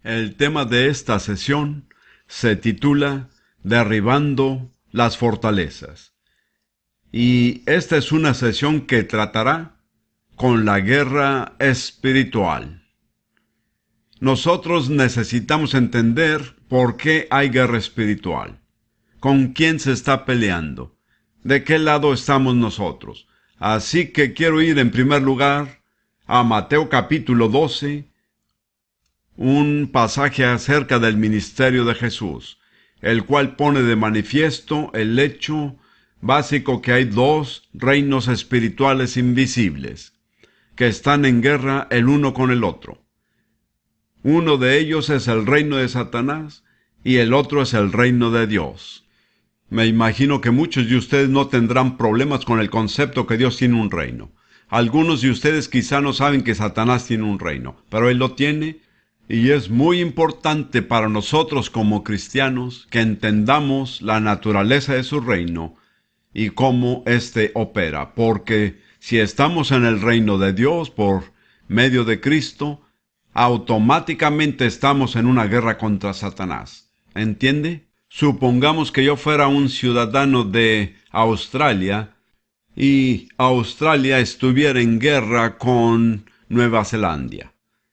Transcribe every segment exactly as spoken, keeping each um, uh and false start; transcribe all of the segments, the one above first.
El tema de esta sesión se titula Derribando las fortalezas. Y esta es una sesión que tratará con la guerra espiritual. Nosotros necesitamos entender por qué hay guerra espiritual. ¿Con quién se está peleando? ¿De qué lado estamos nosotros? Así que quiero ir en primer lugar a Mateo capítulo doce, un pasaje acerca del ministerio de Jesús, el cual pone de manifiesto el hecho básico que hay dos reinos espirituales invisibles, que están en guerra el uno con el otro. Uno de ellos es el reino de Satanás y el otro es el reino de Dios. Me imagino que muchos de ustedes no tendrán problemas con el concepto que Dios tiene un reino. Algunos de ustedes quizá no saben que Satanás tiene un reino, pero Él lo tiene. Y es muy importante para nosotros como cristianos que entendamos la naturaleza de su reino y cómo éste opera, porque si estamos en el reino de Dios por medio de Cristo, automáticamente estamos en una guerra contra Satanás. ¿Entiende? Supongamos que yo fuera un ciudadano de Australia y Australia estuviera en guerra con Nueva Zelanda.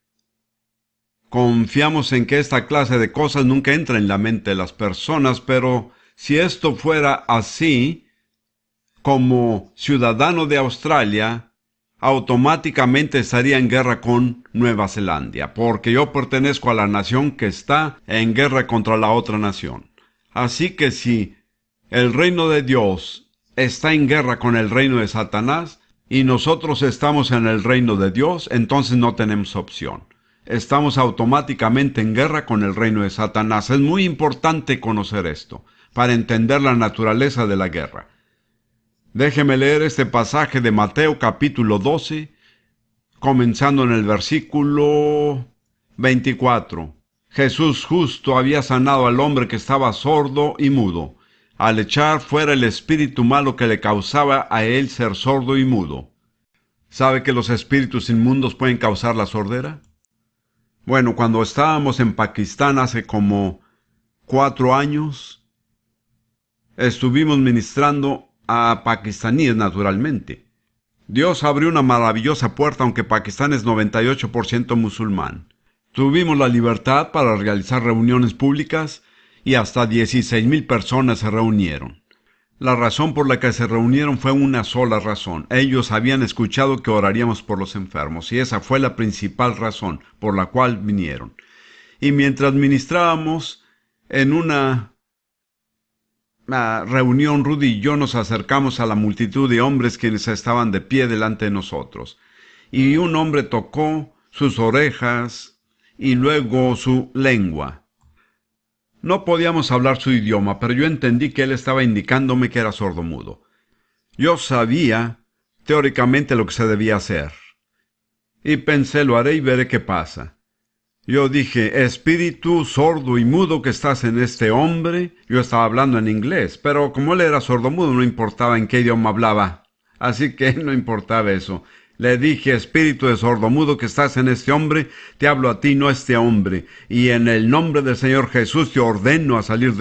Confiamos en que esta clase de cosas nunca entra en la mente de las personas, pero si esto fuera así, como ciudadano de Australia, automáticamente estaría en guerra con Nueva Zelanda, porque yo pertenezco a la nación que está en guerra contra la otra nación. Así que si el reino de Dios está en guerra con el reino de Satanás, y nosotros estamos en el reino de Dios, entonces no tenemos opción. Estamos automáticamente en guerra con el reino de Satanás. Es muy importante conocer esto, para entender la naturaleza de la guerra. Déjeme leer este pasaje de Mateo capítulo doce, comenzando en el versículo veinticuatro. Jesús justo había sanado al hombre que estaba sordo y mudo, al echar fuera el espíritu malo que le causaba a él ser sordo y mudo. ¿Sabe que los espíritus inmundos pueden causar la sordera? Bueno, cuando estábamos en Pakistán hace como cuatro años, estuvimos ministrando a pakistaníes naturalmente. Dios abrió una maravillosa puerta, aunque Pakistán es noventa y ocho por ciento musulmán. Tuvimos la libertad para realizar reuniones públicas y hasta dieciséis mil personas se reunieron. La razón por la que se reunieron fue una sola razón. Ellos habían escuchado que oraríamos por los enfermos, y esa fue la principal razón por la cual vinieron. Y mientras ministrábamos en una, una reunión, Rudy y yo nos acercamos a la multitud de hombres quienes estaban de pie delante de nosotros. Y un hombre tocó sus orejas y luego su lengua. No podíamos hablar su idioma, pero yo entendí que él estaba indicándome que era sordomudo. Yo sabía, teóricamente, lo que se debía hacer. Y pensé, lo haré y veré qué pasa. Yo dije, espíritu sordo y mudo que estás en este hombre. Yo estaba hablando en inglés, pero como él era sordomudo, no importaba en qué idioma hablaba. Así que no importaba eso. Le dije, espíritu de sordomudo que estás en este hombre, te hablo a ti, no a este hombre. Y en el nombre del Señor Jesús te ordeno a salir